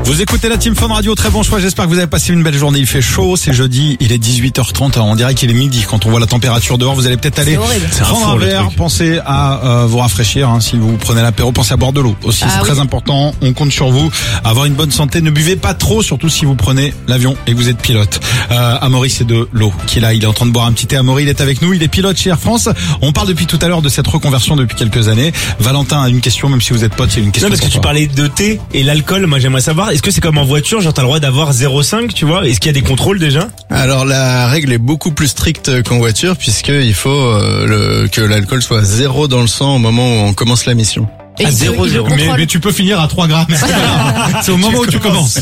Vous écoutez la Team Fun Radio, très bon choix, j'espère que vous avez passé une belle journée. Il fait chaud, c'est jeudi, il est 18h30, on dirait qu'il est midi. Quand on voit la température dehors, vous allez peut-être aller prendre un verre, pensez à vous rafraîchir, si vous prenez l'apéro, pensez à boire de l'eau aussi, c'est très important, on compte sur vous, avoir une bonne santé, ne buvez pas trop, surtout si vous prenez l'avion et que vous êtes pilote. Amaury, c'est de l'eau qui est là, il est en train de boire un petit thé. Amaury, il est avec nous, il est pilote chez Air France. On parle depuis tout à l'heure de cette reconversion depuis quelques années. Valentin a une question, même si vous êtes pote, il y a une question. Non, parce que tu parlais de thé et l'alcool, moi j'aimerais savoir, est-ce que c'est comme en voiture, genre t'as le droit d'avoir 0,5, tu vois? Est-ce qu'il y a des contrôles déjà? Alors la règle est beaucoup plus stricte qu'en voiture, puisqu'il faut que l'alcool soit 0 dans le sang au moment où on commence la mission. Et à 0,0. Mais tu peux finir à 3 grammes. C'est au moment où tu commences.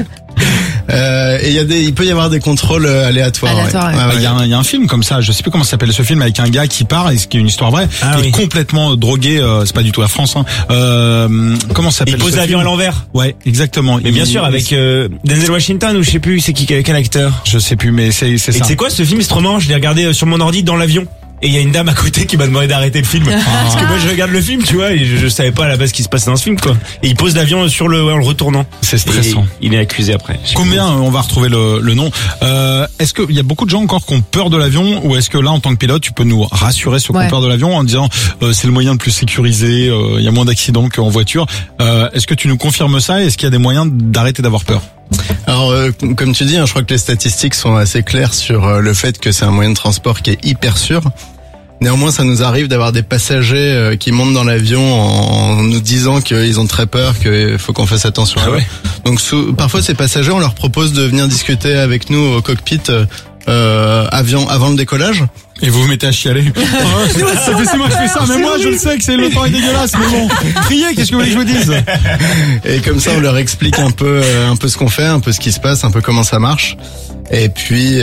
Et il peut y avoir des contrôles aléatoires. Il y a un film comme ça, je sais plus comment ça s'appelle ce film, avec un gars qui part, et ce qui est une histoire vraie, qui est complètement drogué, c'est pas du tout la France, comment ça s'appelle? Il pose l'avion à l'envers. Ouais, exactement. Mais bien sûr, avec Denzel Washington, ou je sais plus, c'est quel acteur? Je sais plus, mais c'est ça. Et c'est quoi ce film? C'est trop marrant, je l'ai regardé sur mon ordi dans l'avion. Et il y a une dame à côté qui m'a demandé d'arrêter le film. Parce que moi je regarde le film, tu vois, et je savais pas à la base ce qui se passait dans ce film, quoi. Et il pose l'avion en le retournant. C'est stressant. Il est accusé après. Combien on va retrouver le nom? Est-ce qu'il y a beaucoup de gens encore qui ont peur de l'avion, ou est-ce que là, en tant que pilote, tu peux nous rassurer ceux qui ont peur de l'avion en disant c'est le moyen le plus sécurisé, il y a moins d'accidents qu'en voiture. Est-ce que tu nous confirmes ça? Est-ce qu'il y a des moyens d'arrêter d'avoir peur? Alors, comme tu dis, je crois que les statistiques sont assez claires sur le fait que c'est un moyen de transport qui est hyper sûr. Néanmoins, ça nous arrive d'avoir des passagers qui montent dans l'avion en nous disant qu'ils ont très peur, qu'il faut qu'on fasse attention à eux. Donc, parfois, ces passagers, on leur propose de venir discuter avec nous au cockpit avant le décollage. Et vous vous mettez à chialer. C'est moi qui fais ça, mais moi je le sais que le temps est dégueulasse, mais bon, criez, qu'est-ce que vous voulez que je vous dise? Et comme ça on leur explique un peu ce qu'on fait, un peu ce qui se passe, un peu comment ça marche. Et puis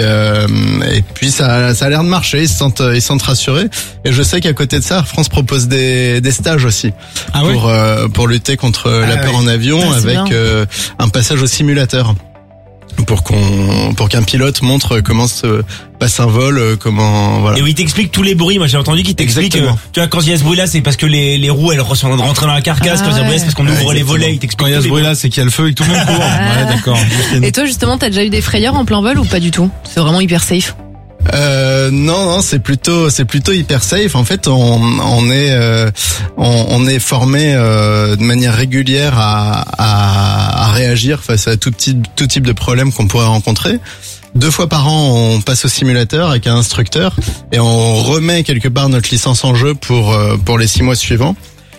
ça a l'air de marcher, ils se sentent rassurés. Et je sais qu'à côté de ça, Air France propose des stages aussi pour lutter contre la peur en avion, avec un passage au simulateur. Pour qu'un pilote montre comment se passe un vol, voilà. Et où il t'explique tous les bruits. Moi j'ai entendu qu'il t'explique tu vois, quand il y a ce bruit là, c'est parce que les roues elles sont rentrées dans la carcasse. Quand il y a ce bruit là, c'est parce qu'on ouvre les volets. Il t'explique. Quand il y a ce bruit là, c'est qu'il y a le feu et que tout le monde court. Ouais, d'accord. Et toi justement, t'as déjà eu des frayeurs en plein vol ou pas du tout? C'est vraiment hyper safe. Non, c'est plutôt hyper safe. En fait, on est formé de manière régulière à réagir face à tout type de problème qu'on pourrait rencontrer. 2 fois par an, on passe au simulateur avec un instructeur et on remet quelque part notre licence en jeu pour les 6 mois suivants.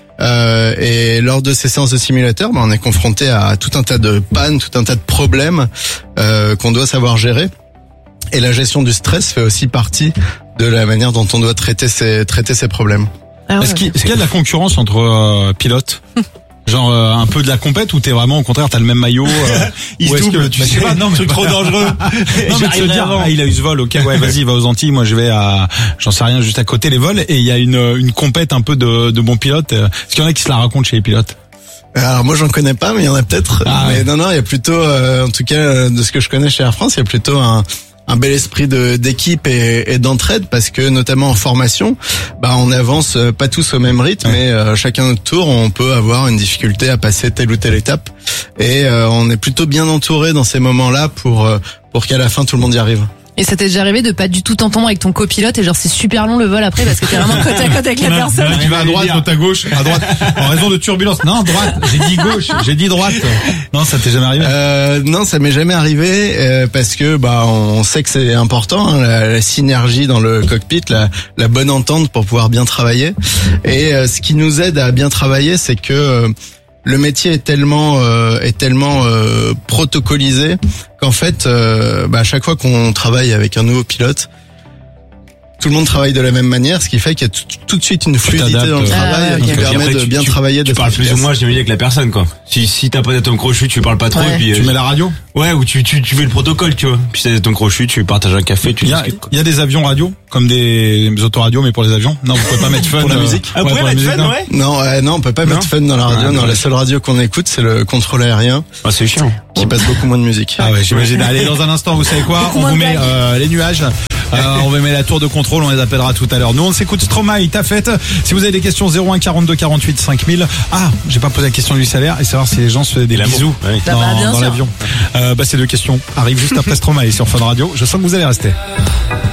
Et lors de ces séances de simulateur, on est confronté à tout un tas de pannes, tout un tas de problèmes qu'on doit savoir gérer. Et la gestion du stress fait aussi partie de la manière dont on doit traiter ces problèmes. Est-ce qu'il y a de la concurrence entre pilotes? Genre un peu de la compète, ou t'es vraiment au contraire, t'as le même maillot? Il se double, tu sais pas, non, mais trop dangereux. Non, mais tu veux dire, il a eu ce vol, ok, ouais, vas-y, va aux Antilles, moi je vais à, j'en sais rien, juste à côté les vols, et il y a une compète un peu de bons pilotes. Est-ce qu'il y en a qui se la racontent chez les pilotes? Alors moi j'en connais pas, mais il y en a peut-être. Mais non, il y a plutôt, en tout cas de ce que je connais chez Air France, il y a plutôt un bel esprit d'équipe et d'entraide, parce que notamment en formation, on avance pas tous au même rythme, mais chacun notre tour, on peut avoir une difficulté à passer telle ou telle étape, et on est plutôt bien entouré dans ces moments-là pour qu'à la fin tout le monde y arrive. Et ça t'est déjà arrivé de pas du tout t'entendre avec ton copilote et genre c'est super long le vol après parce que t'es vraiment côte à côte avec la personne? Tu vas à droite, côte à gauche, à droite, en raison de turbulence. Non, droite, j'ai dit gauche, j'ai dit droite. Non, ça t'est jamais arrivé? Non, ça m'est jamais arrivé, parce que on sait que c'est important, la synergie dans le cockpit, la bonne entente pour pouvoir bien travailler. Et ce qui nous aide à bien travailler, c'est que le métier est tellement protocolisé qu'en fait, à chaque fois qu'on travaille avec un nouveau pilote, tout le monde travaille de la même manière, ce qui fait qu'il y a tout de suite une fluidité dans le travail qui permet de bien travailler. Tu parles plus ou moins, j'imagine, avec la personne, quoi. Si t'as pas d'atome crochu, tu parles pas trop, et puis tu mets la radio. Ouais, ou tu mets le protocole, tu vois. Puis si t'as d'atome crochu, tu partages un café, tu discutes. Il y a des avions radio, comme des autoradios, mais pour les avions. Non, vous pouvez pas mettre fun pour la musique. Ah, vous pouvez mettre fun, ouais. Non, on peut pas mettre fun dans la radio. Non, la seule radio qu'on écoute, c'est le contrôle aérien. Ah, c'est chiant. Qui passe beaucoup moins de musique. Ah ouais, j'imagine. Allez, dans un instant, vous savez quoi? On vous met les nuages. On va mettre la tour de contrôle, on les appellera tout à l'heure. Nous on s'écoute Stromae, ta fête. Si vous avez des questions, 01 42 48 5000. Ah, j'ai pas posé la question du salaire et savoir si les gens se faisaient des bisous dans l'avion. Ces deux questions arrivent juste après Stromae sur Fun Radio. Je sens que vous allez rester.